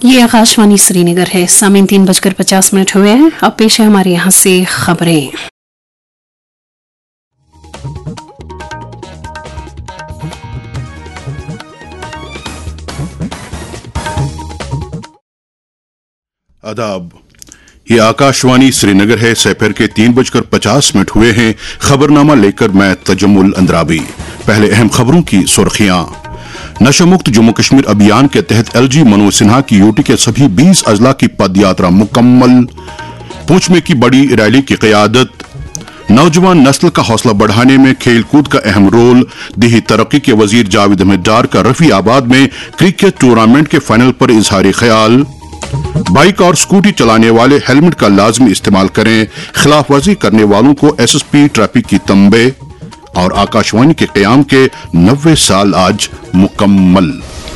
ये आकाशवाणी श्रीनगर है। सामीन 3:50 हुए हैं। अब पेश है हमारे यहाँ से खबरें। आदाब, ये आकाशवाणी श्रीनगर है। सपहर के 3:50 हुए हैं। खबरनामा लेकर मैं तजम्मुल अंद्राबी। पहले अहम खबरों की सुर्खियां। नशा मुक्त जम्मू कश्मीर अभियान के तहत एलजी मनोज सिन्हा की यूटी के सभी 20 अजला की पदयात्रा मुकम्मल। पूंछ में की बड़ी रैली की क़यादत। नौजवान नस्ल का हौसला बढ़ाने में खेल कूद का अहम रोल। देही तरक्की के वजीर जावेद अहमद डार का रफी आबाद में क्रिकेट टूर्नामेंट के फाइनल पर इजहार ख्याल। बाइक और स्कूटी चलाने वाले हेलमेट का लाजमी इस्तेमाल करें। खिलाफ वर्जी करने वालों को एसएसपी ट्रैफिक की तंबे। और आकाशवाणी के क़याम के 90 साल आज मुकम्मल।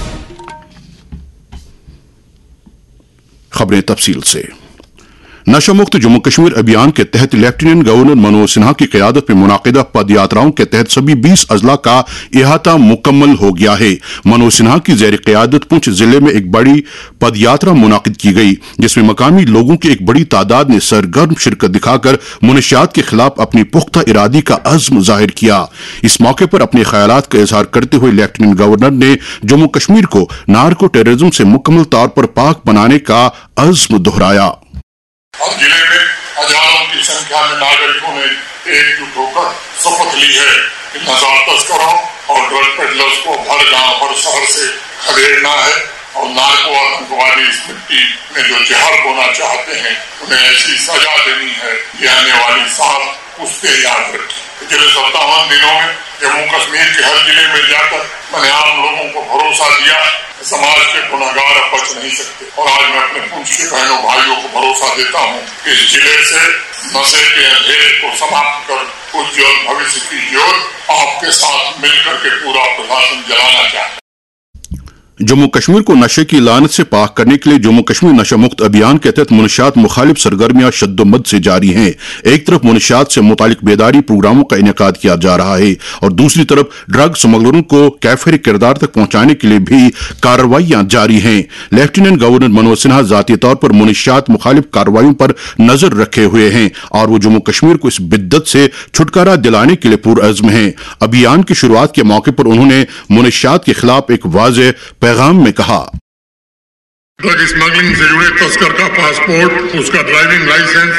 खबरें तफसील से। नशा मुक्त जम्मू कश्मीर अभियान के तहत लेफ्टिनेंट गवर्नर मनोज सिन्हा की क़यादत में मुनाकिदा पदयात्राओं के तहत सभी 20 अजला का इहाता मुकम्मल हो गया है। मनोज सिन्हा की ज़ेर क़यादत पुंछ जिले में एक बड़ी पदयात्रा मुनाकिद की गई, जिसमें मकामी लोगों की एक बड़ी तादाद ने सरगर्म शिरकत दिखाकर मुनशियात के खिलाफ अपनी पुख्ता इरादी का अज़्म जाहिर किया। इस मौके पर अपने ख्यालात का इजहार करते हुए लेफ्टिनेंट गवर्नर ने जम्मू कश्मीर को नार्को टेररिज्म से मुकम्मल तौर पर पाक बनाने का अज़्म दोहराया। हर जिले में हजारों की संख्या में नागरिकों ने एकजुट होकर शपथ ली है कि नशा तस्करों और ड्रग पेडलर्स को हर गांव हर शहर से खदेड़ना है और नार्को आतंकवादी इस मिट्टी में जो जहर बोना चाहते हैं उन्हें ऐसी सजा देनी है कि आने वाली साल उसके याद रखें। पिछले 57 दिनों में जम्मू कश्मीर के हर जिले में जाकर मैंने आम लोगों को भरोसा दिया कि समाज के गुनहगार अब बच नहीं सकते। और आज मैं अपने पुंछ के बहनों भाइयों को भरोसा देता हूँ कि इस जिले से नशे के अंधेरे को समाप्त कर उज्जवल भविष्य की ज्योत आपके साथ मिलकर के पूरा प्रशासन जलाना चाहता है। जम्मू कश्मीर को नशे की लानत से पाक करने के लिए जम्मू कश्मीर नशा मुक्त अभियान के तहत मुनशियात मुखालिफ सरगर्मियां शद्दोमद से जारी हैं। एक तरफ मुनशियात से मुतालिक बेदारी प्रोग्रामों का इनेकाद किया जा रहा है और दूसरी तरफ ड्रग स्मगलरों को कैफिर किरदार तक पहुंचाने के लिए भी कार्रवाइयां जारी हैं। लेफ्टिनेंट गवर्नर मनोज सिन्हा जाती तौर पर मुनशियात मुखालिफ कार्रवाइयों पर नजर रखे हुए हैं और वो जम्मू कश्मीर को इस बिद्दत से छुटकारा दिलाने के लिए पुरअज़्म हैं। अभियान की शुरुआत के मौके पर उन्होंने मुनशियात के खिलाफ एक वाज़ेह पैगाम में कहा, ड्रग स्मगलिंग से जुड़े तस्कर का पासपोर्ट, उसका ड्राइविंग लाइसेंस